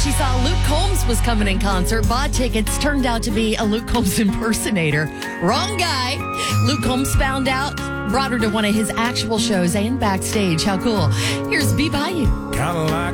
she saw Luke Combs was coming in concert, bought tickets, turned out to be a Luke Combs impersonator. Wrong guy. Luke Combs found out, brought her to one of his actual shows and backstage. How cool. Here's Be By You. Kinda like